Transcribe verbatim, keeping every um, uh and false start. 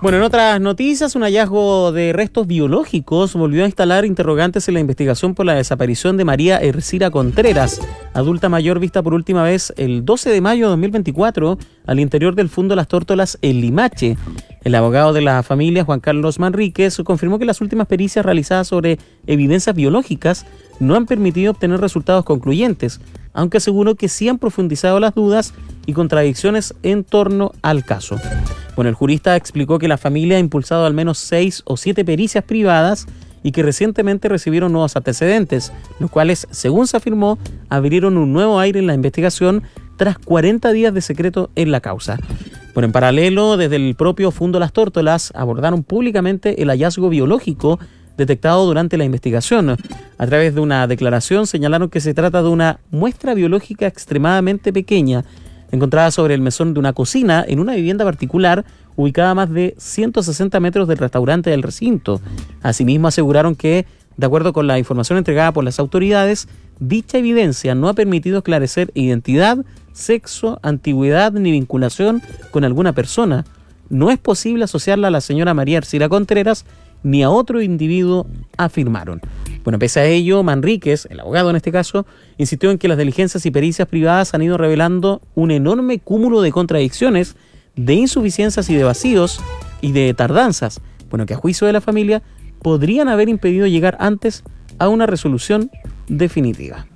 Bueno, en otras noticias, un hallazgo de restos biológicos volvió a instalar interrogantes en la investigación por la desaparición de María Ercira Contreras, adulta mayor vista por última vez el doce de mayo de dos mil veinticuatro al interior del Fundo Las Tórtolas en Limache. El abogado de la familia, Juan Carlos Manríquez, confirmó que las últimas pericias realizadas sobre evidencias biológicas no han permitido obtener resultados concluyentes, aunque aseguró que sí han profundizado las dudas y contradicciones en torno al caso. Bueno, el jurista explicó que la familia ha impulsado al menos seis o siete pericias privadas y que recientemente recibieron nuevos antecedentes, los cuales, según se afirmó, abrieron un nuevo aire en la investigación tras cuarenta días de secreto en la causa. Bueno, en paralelo, desde el propio Fundo Las Tórtolas abordaron públicamente el hallazgo biológico detectado durante la investigación. A través de una declaración señalaron que se trata de una muestra biológica extremadamente pequeña, encontrada sobre el mesón de una cocina en una vivienda particular ubicada a más de ciento sesenta metros del restaurante del recinto. Asimismo, aseguraron que, de acuerdo con la información entregada por las autoridades, dicha evidencia no ha permitido esclarecer identidad, sexo, antigüedad ni vinculación con alguna persona. No es posible asociarla a la señora María Ercira Contreras ni a otro individuo, afirmaron. Bueno, pese a ello, Manríquez, el abogado en este caso, insistió en que las diligencias y pericias privadas han ido revelando un enorme cúmulo de contradicciones, de insuficiencias y de vacíos y de tardanzas, bueno, que a juicio de la familia podrían haber impedido llegar antes a una resolución definitiva.